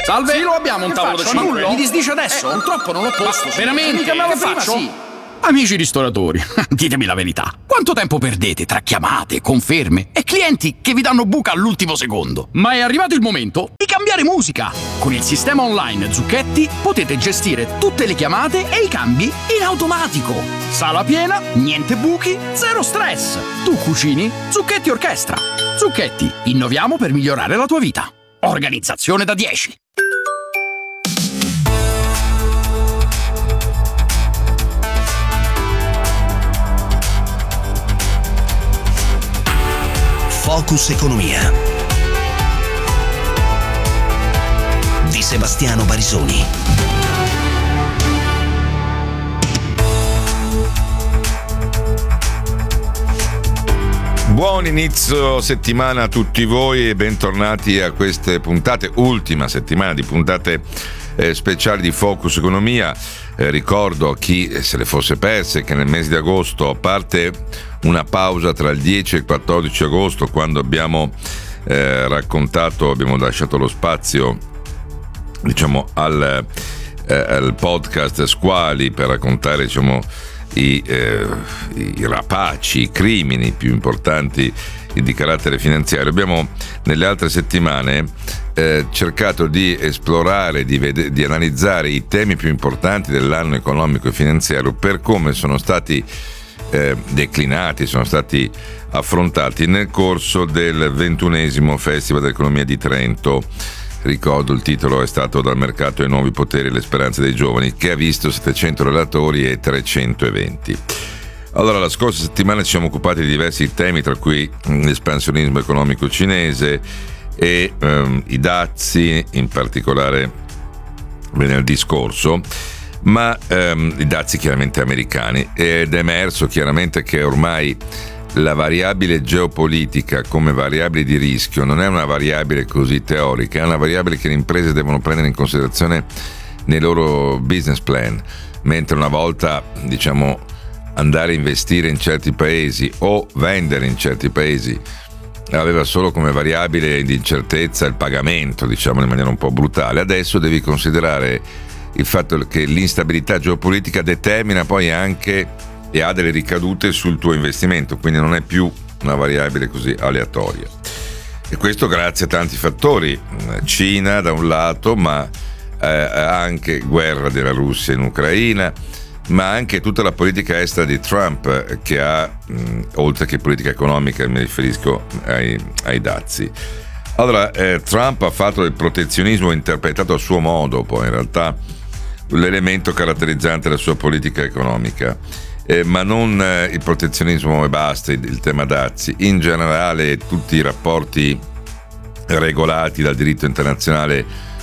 Salve. Sì, lo abbiamo un tavolo da 5. Mi disdice adesso? Purtroppo non lo posso. Veramente? Mica me lo Che faccio? Sì. Amici ristoratori, ditemi la verità. Quanto tempo perdete tra chiamate, conferme e clienti che vi danno buca all'ultimo secondo? Ma è arrivato il momento di cambiare musica. Con il sistema online Zucchetti potete gestire tutte le chiamate e i cambi in automatico. Sala piena, niente buchi, zero stress. Tu cucini, Zucchetti Orchestra. Zucchetti, innoviamo per migliorare la tua vita. Organizzazione da 10. Focus Economia di Sebastiano Barisoni. Buon inizio settimana a tutti voi e bentornati a queste puntate, ultima settimana di puntate speciali di Focus Economia. Ricordo a chi se le fosse perse che nel mese di agosto, a parte una pausa tra il 10 e il 14 agosto, quando abbiamo abbiamo lasciato lo spazio, diciamo, al podcast Squali per raccontare, diciamo, i rapaci, i crimini più importanti di carattere finanziario. Abbiamo nelle altre settimane cercato di esplorare, di analizzare i temi più importanti dell'anno economico e finanziario per come sono stati declinati, sono stati affrontati nel corso del 21esimo Festival dell'Economia di Trento. Ricordo, il titolo è stato Dal mercato ai nuovi poteri e le speranze dei giovani, che ha visto 700 relatori e 300 eventi. Allora, la scorsa settimana ci siamo occupati di diversi temi, tra cui l'espansionismo economico cinese e i dazi, in particolare venerdì scorso, ma i dazi chiaramente americani, ed è emerso chiaramente che ormai la variabile geopolitica come variabile di rischio non è una variabile così teorica, è una variabile che le imprese devono prendere in considerazione nei loro business plan, mentre una volta, diciamo, andare a investire in certi paesi o vendere in certi paesi aveva solo come variabile di incertezza il pagamento, diciamo in maniera un po' brutale. Adesso devi considerare il fatto che l'instabilità geopolitica determina poi anche e ha delle ricadute sul tuo investimento, quindi non è più una variabile così aleatoria. E questo grazie a tanti fattori: Cina da un lato, ma anche guerra della Russia in Ucraina, ma anche tutta la politica estera di Trump, che ha, oltre che politica economica, mi riferisco ai dazi. Allora, Trump ha fatto del protezionismo, interpretato a suo modo, poi in realtà l'elemento caratterizzante della sua politica economica. Ma non il protezionismo e basta, il tema dazi. In generale tutti i rapporti regolati dal diritto internazionale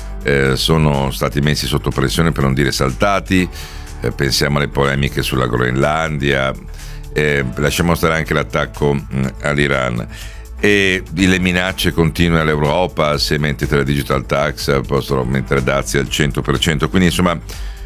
sono stati messi sotto pressione, per non dire saltati. Pensiamo alle polemiche sulla Groenlandia, lasciamo stare anche l'attacco all'Iran e le minacce continue all'Europa: se mettete la digital tax possono aumentare dazi al 100%. Quindi insomma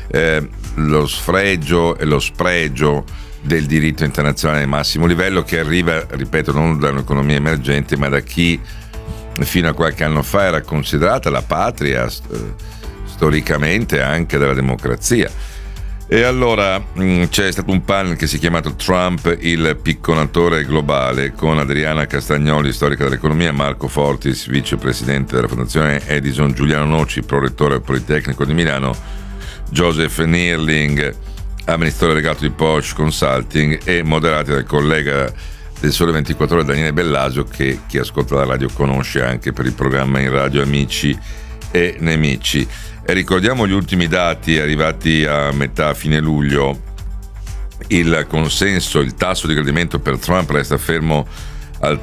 lo sfregio e lo spregio del diritto internazionale al massimo livello, che arriva, ripeto, non da un'economia emergente, ma da chi fino a qualche anno fa era considerata la patria storicamente anche della democrazia. E allora c'è stato un panel che si è chiamato Trump, il picconatore globale, con Adriana Castagnoli, storica dell'economia, Marco Fortis, vicepresidente della Fondazione Edison, Giuliano Noci, prorettore al Politecnico di Milano, Joseph Nierling, amministratore delegato di Porsche Consulting, e moderati dal collega del Sole 24 Ore Daniele Bellasio, che chi ascolta la radio conosce anche per il programma in radio Amici e Nemici. E ricordiamo gli ultimi dati arrivati a metà fine luglio. Il consenso, il tasso di gradimento per Trump resta fermo al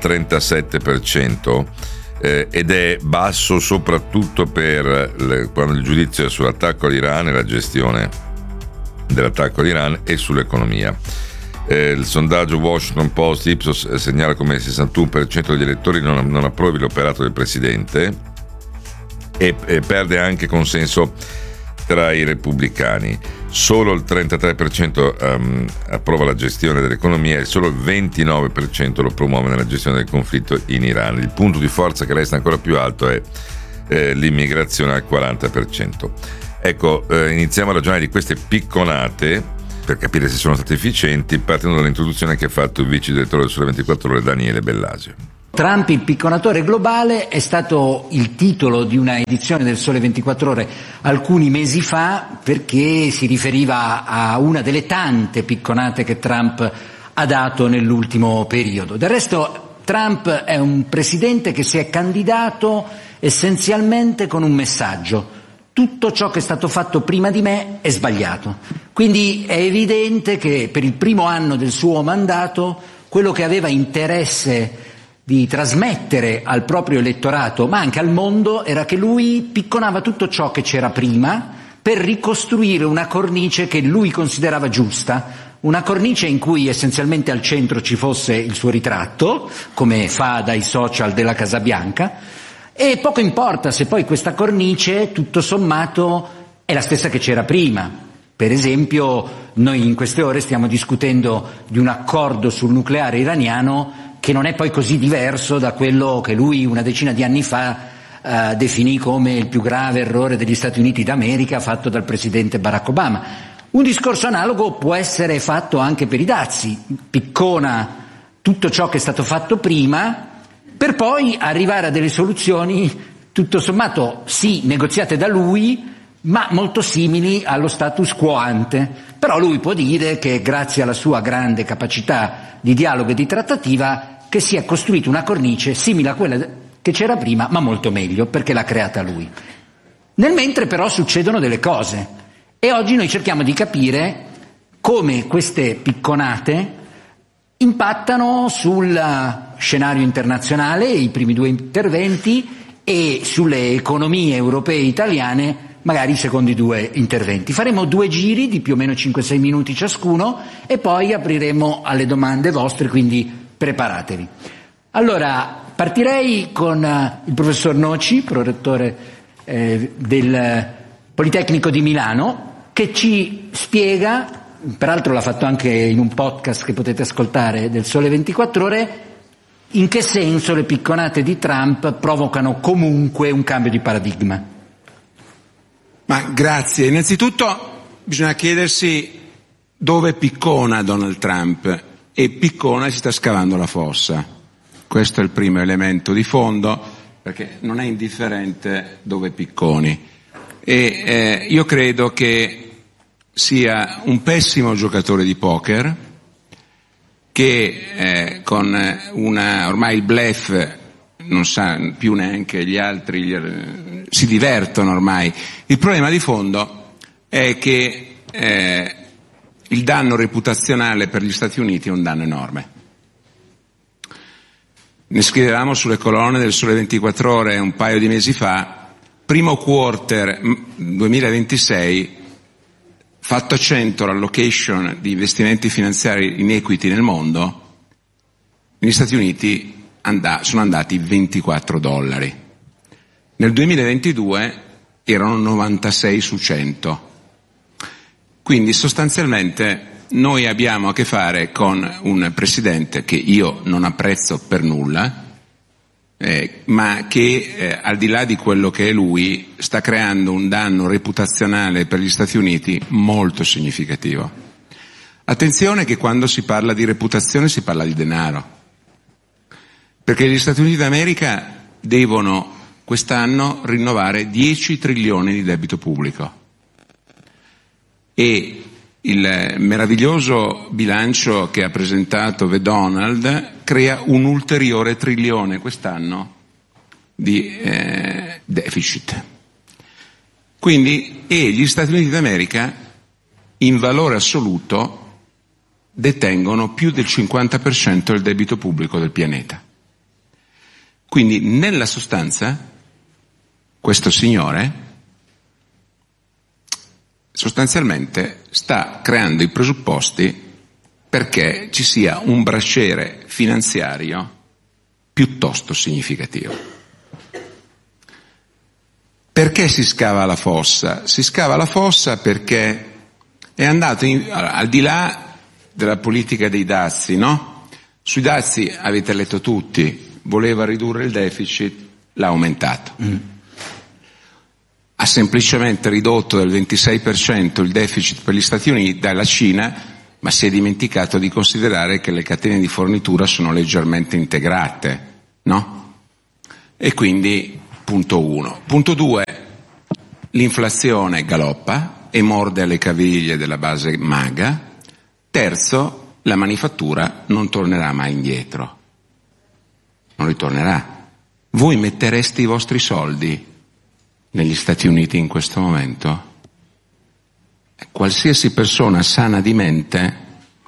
37%, ed è basso soprattutto quando il giudizio è sull'attacco all'Iran e la gestione dell'attacco all'Iran e sull'economia. Il sondaggio Washington Post Ipsos segnala come il 61% degli elettori non approvi l'operato del presidente e perde anche consenso tra i repubblicani. Solo il 33% approva la gestione dell'economia e solo il 29% lo promuove nella gestione del conflitto in Iran. Il punto di forza che resta ancora più alto è l'immigrazione al 40%. Ecco, iniziamo a ragionare di queste picconate per capire se sono state efficienti, partendo dall'introduzione che ha fatto il vice direttore del Sole 24 Ore Daniele Bellasio. Trump il picconatore globale è stato il titolo di una edizione del Sole 24 Ore alcuni mesi fa, perché si riferiva a una delle tante picconate che Trump ha dato nell'ultimo periodo. Del resto Trump è un presidente che si è candidato essenzialmente con un messaggio: tutto ciò che è stato fatto prima di me è sbagliato. Quindi è evidente che per il primo anno del suo mandato quello che aveva interesse di trasmettere al proprio elettorato, ma anche al mondo, era che lui picconava tutto ciò che c'era prima per ricostruire una cornice che lui considerava giusta, una cornice in cui essenzialmente al centro ci fosse il suo ritratto, come fa dai social della Casa Bianca, e poco importa se poi questa cornice, tutto sommato, è la stessa che c'era prima. Per esempio, noi in queste ore stiamo discutendo di un accordo sul nucleare iraniano che non è poi così diverso da quello che lui una decina di anni fa definì come il più grave errore degli Stati Uniti d'America fatto dal presidente Barack Obama. Un discorso analogo può essere fatto anche per i dazi: piccona tutto ciò che è stato fatto prima per poi arrivare a delle soluzioni tutto sommato sì negoziate da lui, ma molto simili allo status quo ante. Però lui può dire che grazie alla sua grande capacità di dialogo e di trattativa che si è costruita una cornice simile a quella che c'era prima, ma molto meglio, perché l'ha creata lui. Nel mentre però succedono delle cose, e oggi noi cerchiamo di capire come queste picconate impattano sul scenario internazionale, i primi due interventi, e sulle economie europee e italiane, magari i secondi due interventi. Faremo due giri di più o meno 5-6 minuti ciascuno e poi apriremo alle domande vostre, quindi preparatevi. Allora, partirei con il professor Noci, prorettore del Politecnico di Milano, che ci spiega, peraltro l'ha fatto anche in un podcast che potete ascoltare del Sole 24 Ore, in che senso le picconate di Trump provocano comunque un cambio di paradigma. Ma grazie. Innanzitutto bisogna chiedersi dove piccona Donald Trump, e piccona si sta scavando la fossa. Questo è il primo elemento di fondo, perché non è indifferente dove picconi. E io credo che sia un pessimo giocatore di poker, che con ormai il bluff non sa più neanche gli altri, si divertono ormai. Il problema di fondo è che il danno reputazionale per gli Stati Uniti è un danno enorme. Ne scrivevamo sulle colonne del Sole 24 Ore un paio di mesi fa: primo quarter 2026, fatto 100 l'allocation di investimenti finanziari in equity nel mondo, negli Stati Uniti sono andati $24. Nel 2022 erano 96 su 100. Quindi sostanzialmente noi abbiamo a che fare con un presidente che io non apprezzo per nulla, ma che al di là di quello che è lui sta creando un danno reputazionale per gli Stati Uniti molto significativo. Attenzione che quando si parla di reputazione si parla di denaro, perché gli Stati Uniti d'America devono quest'anno rinnovare 10 trilioni di debito pubblico, e il meraviglioso bilancio che ha presentato The Donald crea un ulteriore trilione quest'anno di deficit. Quindi, e gli Stati Uniti d'America in valore assoluto detengono più del 50% del debito pubblico del pianeta. Quindi nella sostanza questo signore sostanzialmente sta creando i presupposti perché ci sia un braciere finanziario piuttosto significativo. Perché si scava la fossa? Si scava la fossa perché è andato al di là della politica dei dazi, no? Sui dazi avete letto tutti, voleva ridurre il deficit, l'ha aumentato. ha semplicemente ridotto del 26% il deficit per gli Stati Uniti dalla Cina, ma si è dimenticato di considerare che le catene di fornitura sono leggermente integrate, no? E quindi punto 1. Punto 2, l'inflazione galoppa e morde alle caviglie della base MAGA. Terzo, la manifattura non tornerà mai indietro. Non ritornerà. Voi mettereste i vostri soldi negli Stati Uniti in questo momento? Qualsiasi persona sana di mente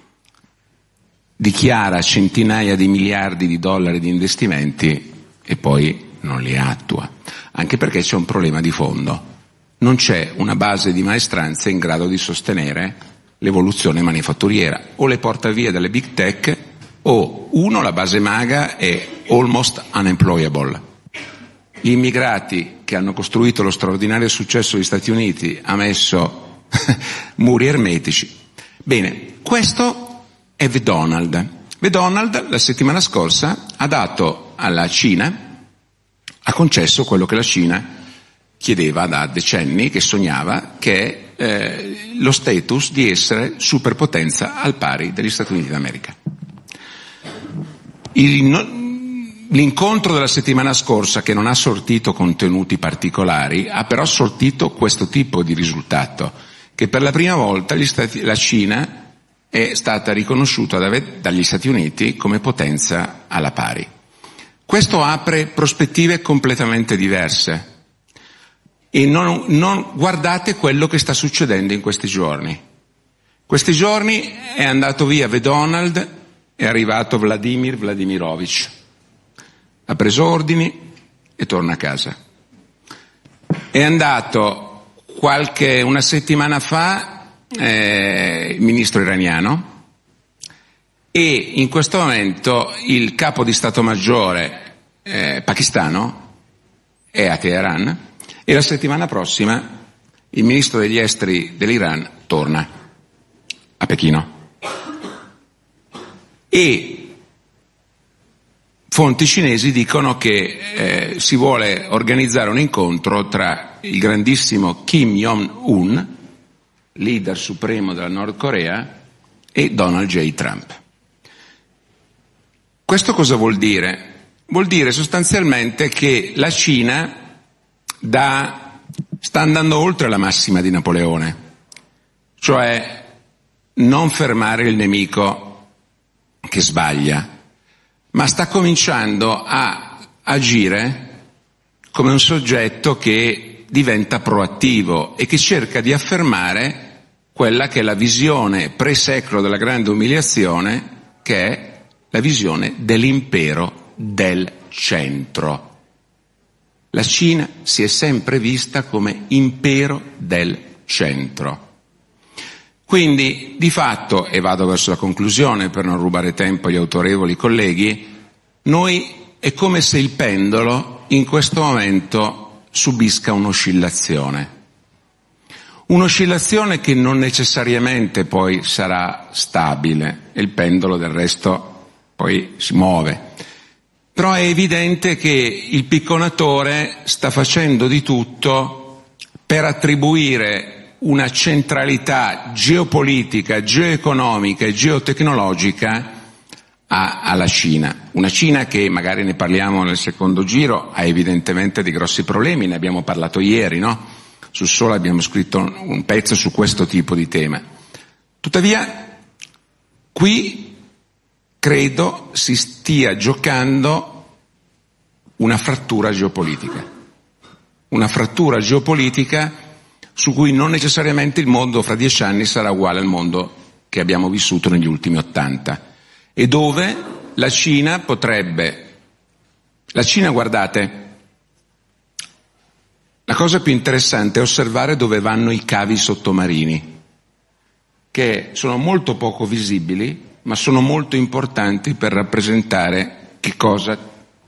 dichiara centinaia di miliardi di dollari di investimenti e poi non li attua, anche perché c'è un problema di fondo. Non c'è una base di maestranza in grado di sostenere l'evoluzione manifatturiera. O le porta via dalle big tech o, uno, la base MAGA è almost unemployable. Gli immigrati che hanno costruito lo straordinario successo degli Stati Uniti ha messo muri ermetici. Bene, questo è The Donald. The Donald la settimana scorsa ha dato alla Cina, ha concesso quello che la Cina chiedeva da decenni, che sognava, che è lo status di essere superpotenza al pari degli Stati Uniti d'America. L'incontro della settimana scorsa, che non ha sortito contenuti particolari, ha però sortito questo tipo di risultato, che per la prima volta la Cina è stata riconosciuta dagli Stati Uniti come potenza alla pari. Questo apre prospettive completamente diverse. E non guardate quello che sta succedendo in questi giorni. Questi giorni è andato via The Donald, è arrivato Vladimir Vladimirovich. Ha preso ordini e torna a casa. È andato una settimana fa il ministro iraniano e in questo momento il capo di Stato Maggiore pakistano è a Teheran e la settimana prossima il ministro degli esteri dell'Iran torna a Pechino. E fonti cinesi dicono che si vuole organizzare un incontro tra il grandissimo Kim Jong-un, leader supremo della Nord Corea, e Donald J. Trump. Questo cosa vuol dire? Vuol dire sostanzialmente che la Cina sta andando oltre la massima di Napoleone, cioè non fermare il nemico che sbaglia, ma sta cominciando a agire come un soggetto che diventa proattivo e che cerca di affermare quella che è la visione pre-secolo della grande umiliazione, che è la visione dell'impero del centro. La Cina si è sempre vista come impero del centro. Quindi, di fatto, e vado verso la conclusione per non rubare tempo agli autorevoli colleghi, è come se il pendolo in questo momento subisca un'oscillazione. Un'oscillazione che non necessariamente poi sarà stabile, e il pendolo del resto poi si muove. Però è evidente che il picconatore sta facendo di tutto per attribuire una centralità geopolitica, geoeconomica e geotecnologica alla Cina. Una Cina che, magari ne parliamo nel secondo giro, ha evidentemente dei grossi problemi, ne abbiamo parlato ieri, no? Su Sole abbiamo scritto un pezzo su questo tipo di tema. Tuttavia, qui credo si stia giocando una frattura geopolitica. Una frattura geopolitica su cui non necessariamente il mondo fra 10 anni sarà uguale al mondo che abbiamo vissuto negli ultimi 80. E dove la Cina, guardate, la cosa più interessante è osservare dove vanno i cavi sottomarini, che sono molto poco visibili, ma sono molto importanti per rappresentare che cosa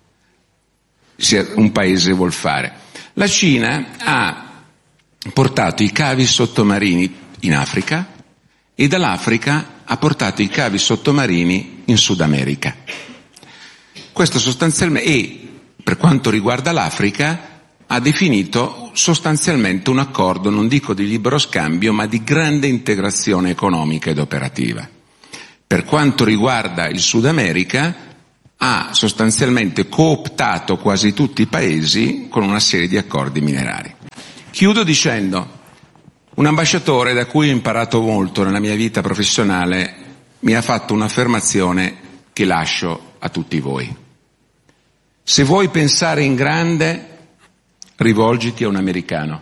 un paese vuol fare. La Cina ha portato i cavi sottomarini in Africa e dall'Africa ha portato i cavi sottomarini in Sud America. Questo sostanzialmente, e per quanto riguarda l'Africa, ha definito sostanzialmente un accordo, non dico di libero scambio, ma di grande integrazione economica ed operativa. Per quanto riguarda il Sud America, ha sostanzialmente cooptato quasi tutti i paesi con una serie di accordi minerari. Chiudo dicendo: un ambasciatore da cui ho imparato molto nella mia vita professionale mi ha fatto un'affermazione che lascio a tutti voi. Se vuoi pensare in grande, rivolgiti a un americano.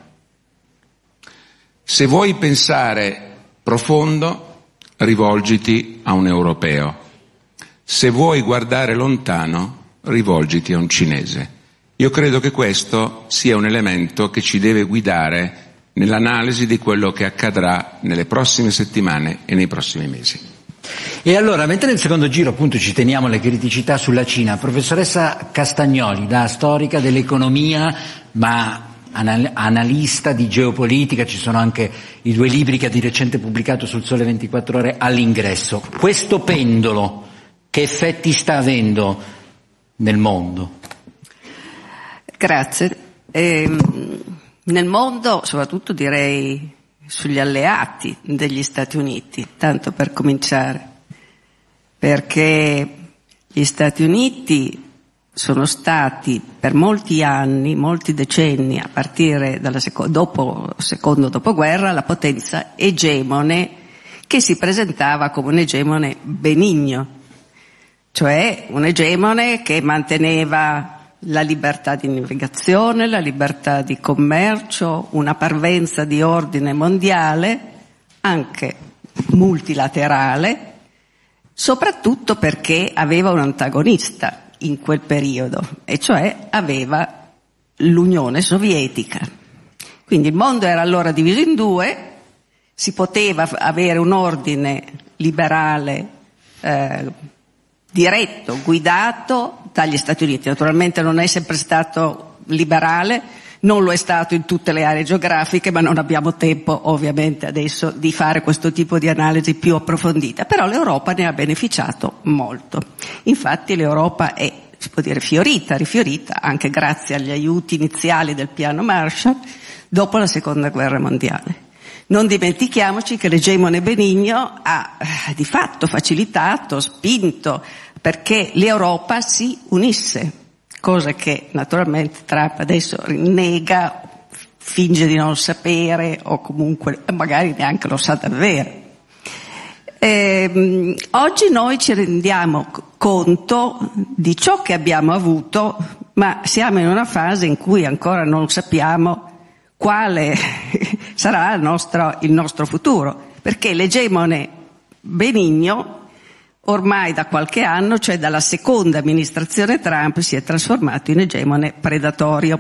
Se vuoi pensare profondo, rivolgiti a un europeo. Se vuoi guardare lontano, rivolgiti a un cinese. Io credo che questo sia un elemento che ci deve guidare nell'analisi di quello che accadrà nelle prossime settimane e nei prossimi mesi. E allora, mentre nel secondo giro appunto ci teniamo alle criticità sulla Cina, professoressa Castagnoli, da storica dell'economia ma analista di geopolitica, ci sono anche i 2 libri che ha di recente pubblicato sul Sole 24 Ore all'ingresso. Questo pendolo che effetti sta avendo nel mondo? Grazie. Nel mondo, soprattutto direi sugli alleati degli Stati Uniti, tanto per cominciare, perché gli Stati Uniti sono stati per molti anni, molti decenni, a partire dalla secondo dopoguerra, la potenza egemone che si presentava come un egemone benigno, cioè un egemone che manteneva la libertà di navigazione, la libertà di commercio, una parvenza di ordine mondiale, anche multilaterale, soprattutto perché aveva un antagonista in quel periodo, e cioè aveva l'Unione Sovietica. Quindi il mondo era allora diviso in 2, si poteva avere un ordine liberale diretto, guidato dagli Stati Uniti. Naturalmente non è sempre stato liberale, non lo è stato in tutte le aree geografiche, ma non abbiamo tempo ovviamente adesso di fare questo tipo di analisi più approfondita, però l'Europa ne ha beneficiato molto. Infatti l'Europa è, si può dire, rifiorita anche grazie agli aiuti iniziali del piano Marshall dopo la Seconda Guerra Mondiale. Non dimentichiamoci che l'egemone benigno ha di fatto facilitato, spinto perché l'Europa si unisse, cosa che naturalmente Trump adesso rinnega, finge di non sapere o comunque magari neanche lo sa davvero. Oggi noi ci rendiamo conto di ciò che abbiamo avuto, ma siamo in una fase in cui ancora non sappiamo quale sarà il nostro futuro, perché l'egemone benigno ormai da qualche anno, cioè dalla seconda amministrazione Trump, si è trasformato in egemone predatorio.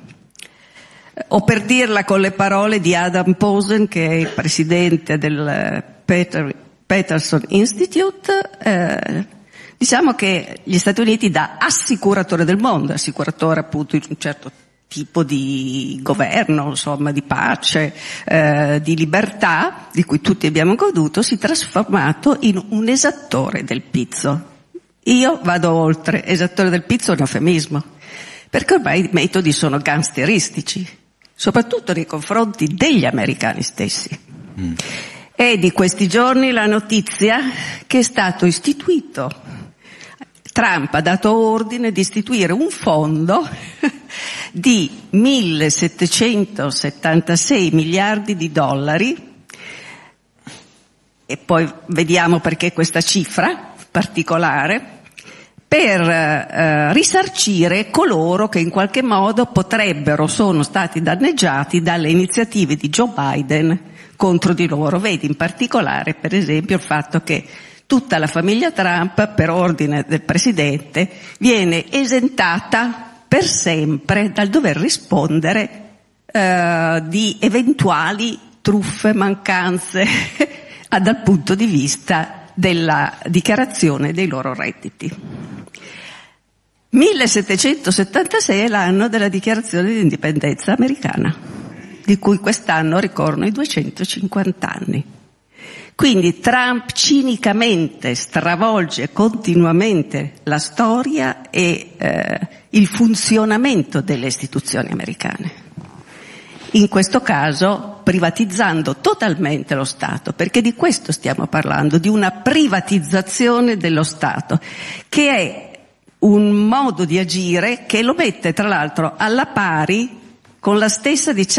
O per dirla con le parole di Adam Posen, che è il presidente del Peterson Institute, diciamo che gli Stati Uniti, da assicuratore del mondo, assicuratore appunto di un certo tipo di governo, insomma, di pace, di libertà, di cui tutti abbiamo goduto, si è trasformato in un esattore del pizzo. Io vado oltre, esattore del pizzo è un eufemismo, perché ormai i metodi sono gangsteristici, soprattutto nei confronti degli americani stessi. È di questi giorni la notizia che è stato istituito, Trump ha dato ordine di istituire un fondo di 1.776 miliardi di dollari, e poi vediamo perché questa cifra particolare, per risarcire coloro che in qualche modo potrebbero, sono stati danneggiati dalle iniziative di Joe Biden contro di loro. Vedi in particolare, per esempio, il fatto che tutta la famiglia Trump, per ordine del Presidente, viene esentata per sempre dal dover rispondere di eventuali truffe, mancanze dal punto di vista della dichiarazione dei loro redditi. 1776 è l'anno della dichiarazione di indipendenza americana, di cui quest'anno ricorrono i 250 anni. Quindi Trump cinicamente stravolge continuamente la storia e il funzionamento delle istituzioni americane. In questo caso privatizzando totalmente lo Stato, perché di questo stiamo parlando, di una privatizzazione dello Stato, che è un modo di agire che lo mette tra l'altro alla pari con la stessa,